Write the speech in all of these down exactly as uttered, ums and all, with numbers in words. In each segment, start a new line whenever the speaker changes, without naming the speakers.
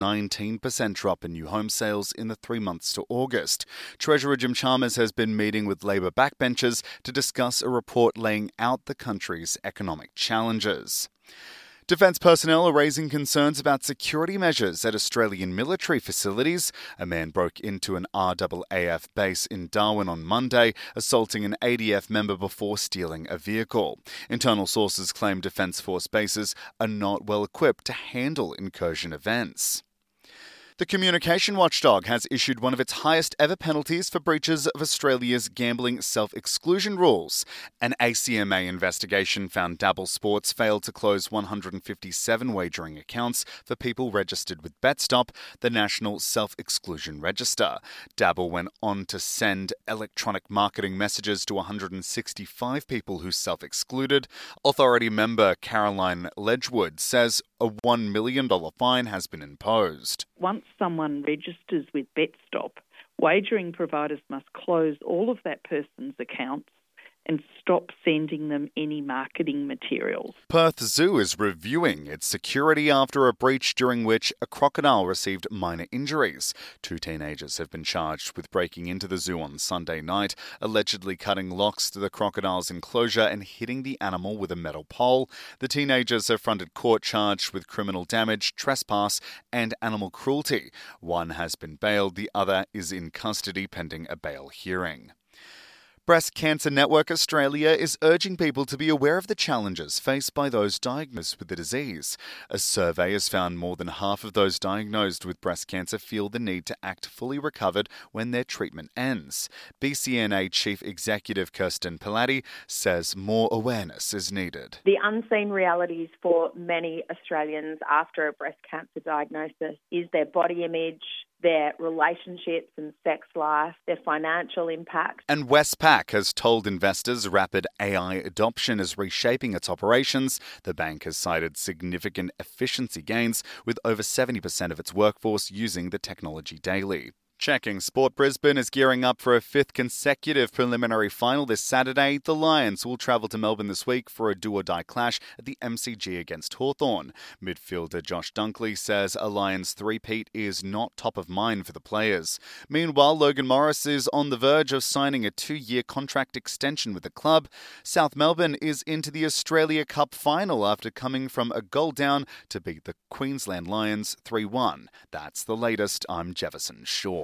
nineteen percent drop in new home sales in the three months to August. Treasurer Jim Chalmers has been meeting with Labor backbenchers to discuss a report laying out the country's economic challenges. Defence personnel are raising concerns about security measures at Australian military facilities. A man broke into an R A A F base in Darwin on Monday, assaulting an A D F member before stealing a vehicle. Internal sources claim Defence Force bases are not well equipped to handle incursion events. The communication watchdog has issued one of its highest ever penalties for breaches of Australia's gambling self-exclusion rules. An A C M A investigation found Dabble Sports failed to close one hundred fifty-seven wagering accounts for people registered with BetStop, the national self-exclusion register. Dabble went on to send electronic marketing messages to one hundred sixty-five people who self-excluded. Authority member Caroline Ledgewood says a one million dollars fine has been imposed.
Once someone registers with BetStop, wagering providers must close all of that person's accounts and stop sending them any marketing materials.
Perth Zoo is reviewing its security after a breach during which a crocodile received minor injuries. Two teenagers have been charged with breaking into the zoo on Sunday night, allegedly cutting locks to the crocodile's enclosure and hitting the animal with a metal pole. The teenagers have fronted court charged with criminal damage, trespass and animal cruelty. One has been bailed, the other is in custody pending a bail hearing. Breast Cancer Network Australia is urging people to be aware of the challenges faced by those diagnosed with the disease. A survey has found more than half of those diagnosed with breast cancer feel the need to act fully recovered when their treatment ends. B C N A Chief Executive Kirsten Palladdy says more awareness is needed.
The unseen realities for many Australians after a breast cancer diagnosis is their body image, their relationships and sex life, their financial impact.
And Westpac has told investors rapid A I adoption is reshaping its operations. The bank has cited significant efficiency gains, with over seventy percent of its workforce using the technology daily. Checking Sport Brisbane is gearing up for a fifth consecutive preliminary final this Saturday. The Lions will travel to Melbourne this week for a do-or-die clash at the M C G against Hawthorn. Midfielder Josh Dunkley says a Lions three-peat is not top of mind for the players. Meanwhile, Logan Morris is on the verge of signing a two-year contract extension with the club. South Melbourne is into the Australia Cup final after coming from a goal down to beat the Queensland Lions three one. That's the latest. I'm Jefferson Shaw.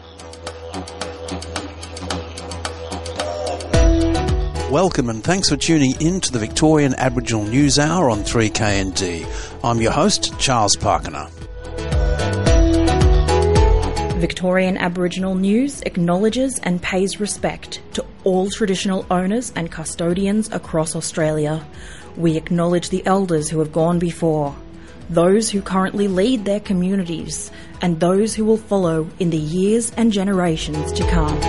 Welcome and thanks for tuning in to the Victorian Aboriginal News Hour on three K N D. I'm your host, Charles Parkiner.
Victorian Aboriginal News acknowledges and pays respect to all traditional owners and custodians across Australia. We acknowledge the elders who have gone before, those who currently lead their communities, and those who will follow in the years and generations to come.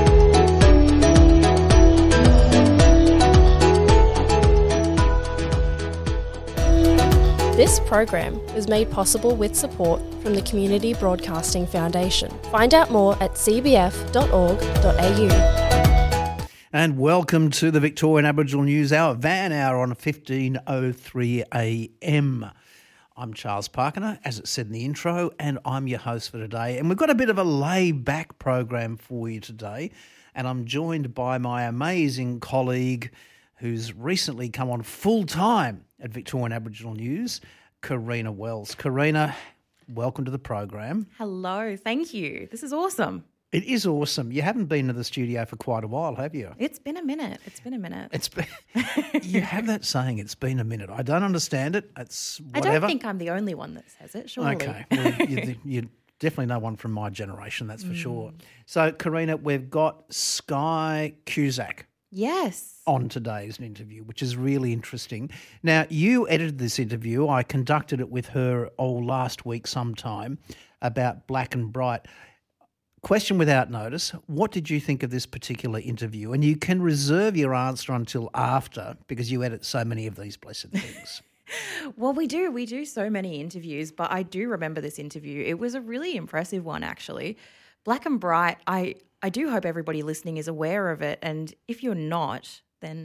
This program is made possible with support from the Community Broadcasting Foundation. Find out more at c b f dot org dot a u.
And welcome to the Victorian Aboriginal News Hour, Van Hour on fifteen oh three a m. I'm Charles Parkiner, as it said in the intro, and I'm your host for today. And we've got a bit of a laid-back program for you today, and I'm joined by my amazing colleague who's recently come on full-time at Victorian Aboriginal News, Karina Wells. Karina, welcome to the program.
Hello, thank you. This is awesome.
It is awesome. You haven't been to the studio for quite a while, have you?
It's been a minute. It's been a minute.
It's been, you have that saying, it's been a minute. I don't understand it. It's whatever.
I don't think I'm the only one that says it, surely.
Okay. Well, you, you definitely know one from my generation, that's for mm. sure. So, Karina, we've got Sky Cusack.
Yes.
On today's interview, which is really interesting. Now, you edited this interview. I conducted it with her oh, last week sometime about Black and Bright. Question without notice, what did you think of this particular interview? And you can reserve your answer until after because you edit so many of these blessed things.
Well, we do. We do so many interviews, but I do remember this interview. It was a really impressive one, actually. Black and Bright, I, I do hope everybody listening is aware of it. And if you're not, then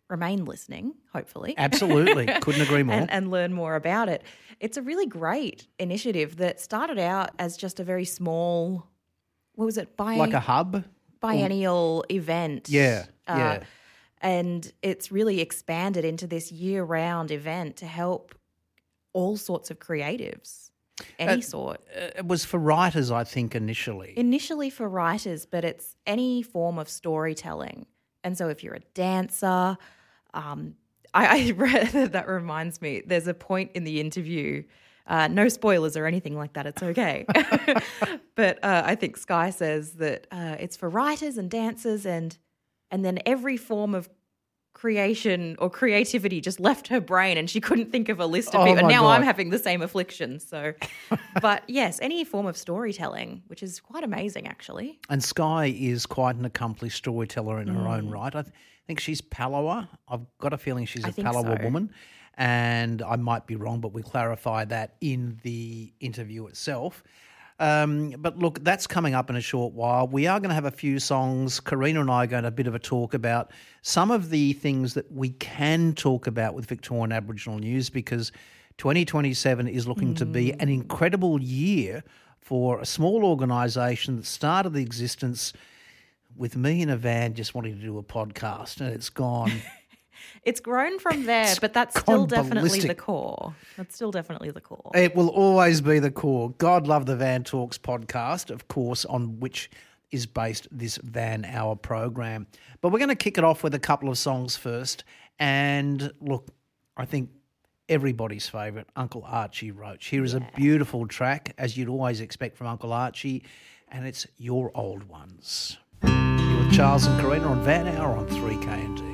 remain listening, hopefully.
Absolutely. Couldn't agree more.
and, and learn more about it. It's a really great initiative that started out as just a very small, what was it? Bi-
like a hub?
Biennial or, event.
Yeah,
uh,
yeah.
And it's really expanded into this year-round event to help all sorts of creatives, any
Uh,
sort.
It was for writers, I think, initially.
Initially for writers, but it's any form of storytelling. And so if you're a dancer, um, I, I read, that reminds me, there's a point in the interview, uh, no spoilers or anything like that, it's okay. But uh, I think Sky says that uh, it's for writers and dancers and and then every form of creation or creativity just left her brain and she couldn't think of a list of
Oh
people.
my
Now
God.
I'm having the same affliction. So, but yes, any form of storytelling, which is quite amazing actually.
And Sky is quite an accomplished storyteller in her
Mm.
own right. I th- think she's Palawa. I've got a feeling she's
I
a
think
Palawa
so.
woman. And I might be wrong, but we clarify that in the interview itself. Um, but look, that's coming up in a short while. We are going to have a few songs. Karina and I are going to have a bit of a talk about some of the things that we can talk about with Victorian Aboriginal news, because twenty twenty-seven is looking mm. to be an incredible year for a small organisation that started the existence with me in a van just wanting to do a podcast, and it's gone.
It's grown from there,
It's
but that's
gone
still definitely
ballistic.
the core. That's still definitely the core.
It will always be the core. God love the Van Talks podcast, of course, on which is based this Van Hour program. But we're going to kick it off with a couple of songs first. And look, I think everybody's favourite, Uncle Archie Roach. Here is
Yeah.
a beautiful track, as you'd always expect from Uncle Archie, and it's Your Old Ones. You're with Charles and Karina on Van Hour on three K N T.